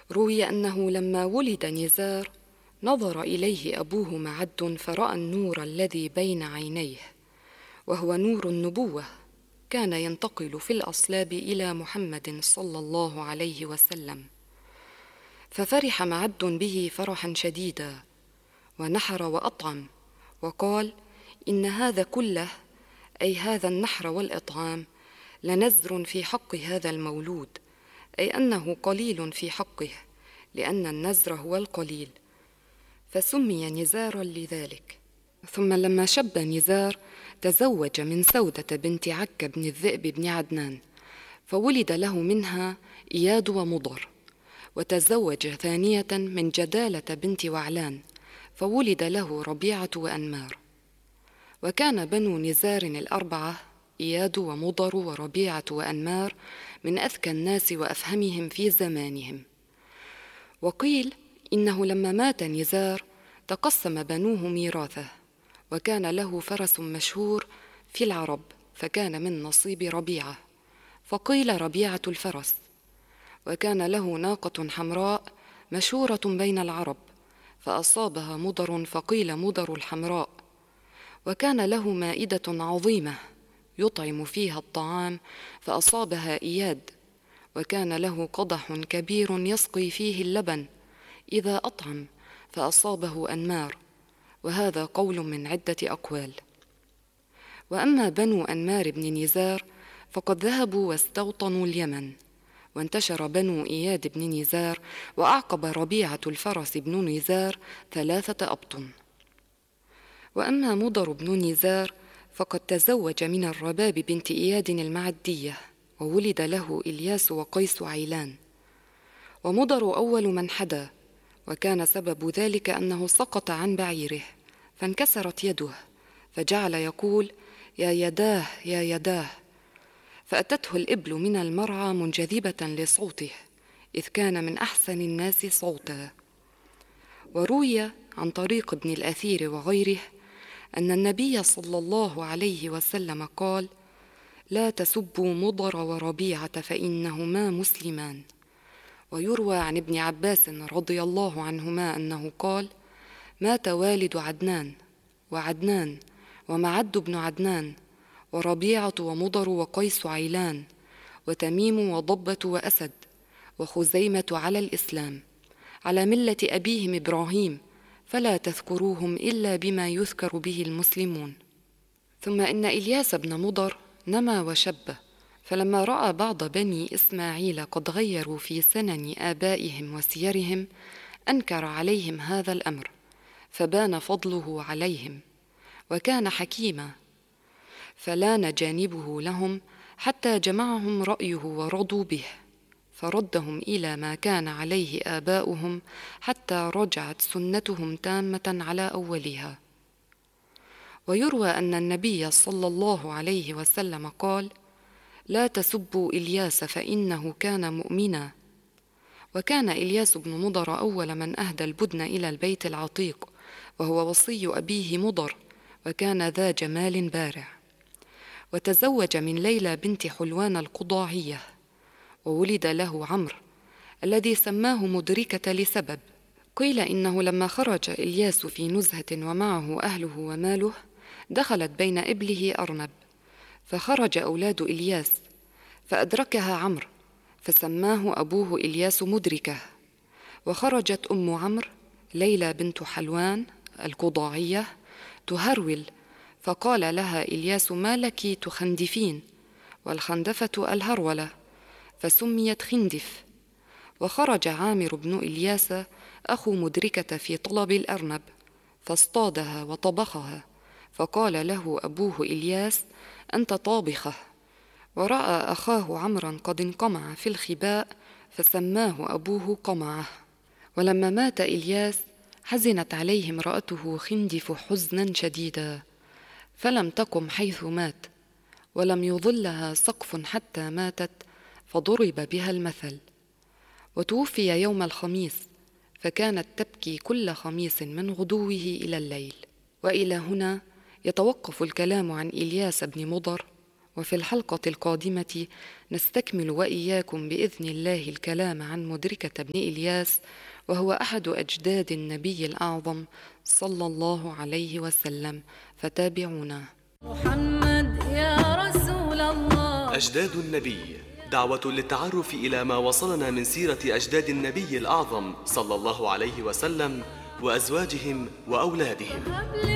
روي أنه لما ولد نزار نظر إليه أبوه معد فرأى النور الذي بين عينيه، وهو نور النبوة، كان ينتقل في الأصلاب إلى محمد صلى الله عليه وسلم، ففرح معد به فرحا شديدا، ونحر وأطعم، وقال: إن هذا كله، أي هذا النحر والإطعام، لنذر في حق هذا المولود، أي أنه قليل في حقه، لأن النذر هو القليل، فسمي نزارا لذلك. ثم لما شب نزار تزوج من سودة بنت عكا بن الذئب بن عدنان، فولد له منها إياد ومضر. وتزوج ثانية من جدالة بنت وعلان، فولد له ربيعة وأنمار. وكان بنو نزار الأربعة، إياد ومضر وربيعة وأنمار، من أذكى الناس وأفهمهم في زمانهم. وقيل إنه لما مات نزار تقسم بنوه ميراثه، وكان له فرس مشهور في العرب، فكان من نصيب ربيعة، فقيل ربيعة الفرس. وكان له ناقة حمراء مشهورة بين العرب، فأصابها مضر، فقيل مضر الحمراء. وكان له مائدة عظيمة يطعم فيها الطعام، فأصابها إياد. وكان له قدح كبير يسقي فيه اللبن إذا أطعم، فأصابه أنمار، وهذا قول من عدة أقوال. وأما بنو أنمار بن نزار فقد ذهبوا واستوطنوا اليمن، وانتشر بنو إياد بن نزار، وأعقب ربيعة الفرس بن نزار 3 أبطن. وأما مضر بن نزار فقد تزوج من الرباب بنت إياد المعدية، وولد له إلياس وقيس عيلان. ومضر أول من حدا، وكان سبب ذلك أنه سقط عن بعيره فانكسرت يده، فجعل يقول: يا يداه يا يداه، فأتته الإبل من المرعى منجذبة لصوته، إذ كان من أحسن الناس صوتا. وروي عن طريق ابن الأثير وغيره أن النبي صلى الله عليه وسلم قال: لا تسبوا مضر وربيعة فإنهما مسلمان. ويروى عن ابن عباس رضي الله عنهما أنه قال: مات والد عدنان، وعدنان ومعد بن عدنان، وربيعة ومضر وقيس عيلان، وتميم وضبة وأسد، وخزيمة على الإسلام، على ملة أبيهم إبراهيم، فلا تذكروهم إلا بما يذكر به المسلمون. ثم إن إلياس بن مضر نما وشب، فلما رأى بعض بني إسماعيل قد غيروا في سنن آبائهم وسيرهم أنكر عليهم هذا الأمر، فبان فضله عليهم، وكان حكيما، فلان جانبه لهم حتى جمعهم رأيه ورضوا به، فردهم إلى ما كان عليه آباؤهم، حتى رجعت سنتهم تامة على أولها. ويروى أن النبي صلى الله عليه وسلم قال: لا تسبوا إلياس فإنه كان مؤمنا. وكان إلياس بن مضر أول من أهدى البدن إلى البيت العتيق، وهو وصي أبيه مضر، وكان ذا جمال بارع. وتزوج من ليلى بنت حلوان القضاعية، وولد له عمرو الذي سماه مدركة لسبب. قيل إنه لما خرج إلياس في نزهة ومعه أهله وماله، دخلت بين إبله أرنب، فخرج أولاد إلياس فأدركها عمرو، فسماه أبوه إلياس مدركة. وخرجت أم عمرو ليلى بنت حلوان القضاعية تهرول، فقال لها إلياس: ما لك تخندفين؟ والخندفة الهرولة، فسميت خندف. وخرج عامر بن إلياس أخو مدركة في طلب الأرنب، فاصطادها وطبخها، فقال له أبوه إلياس: أنت طابخه. ورأى أخاه عمرا قد انقمع في الخباء، فسماه أبوه قمعه. ولما مات إلياس حزنت عليه امرأته خندف حزنا شديدا، فلم تقم حيث مات، ولم يظلها سقف حتى ماتت، فضرب بها المثل. وتوفي يوم الخميس، فكانت تبكي كل خميس من غدوه إلى الليل. وإلى هنا يتوقف الكلام عن إلياس بن مضر، وفي الحلقة القادمة نستكمل وإياكم بإذن الله الكلام عن مدركة بن إلياس، وهو أحد أجداد النبي الأعظم صلى الله عليه وسلم، فتابعونا. محمد يا رسول الله. أجداد النبي، دعوة للتعرف إلى ما وصلنا من سيرة أجداد النبي الأعظم صلى الله عليه وسلم وأزواجهم وأولادهم.